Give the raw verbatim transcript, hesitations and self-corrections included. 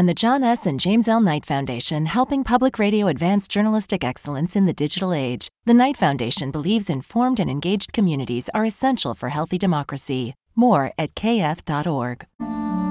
and the John S. and James L. Knight Foundation, helping public radio advance journalistic excellence in the digital age. The Knight Foundation believes informed and engaged communities are essential for healthy democracy. More at k f dot org.